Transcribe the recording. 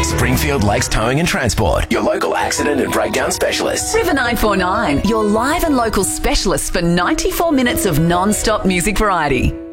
Springfield Lakes Towing and Transport, your local accident and breakdown specialists. River 949, your live and local specialists for 94 minutes of non-stop music variety.